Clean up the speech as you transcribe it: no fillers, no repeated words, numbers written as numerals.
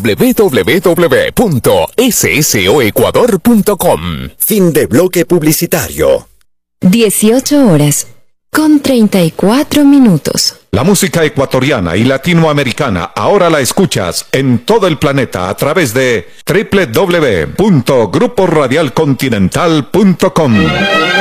www.ssoecuador.com. Fin de bloque publicitario. 18:34. La música ecuatoriana y latinoamericana ahora la escuchas en todo el planeta a través de www.gruporadialcontinental.com.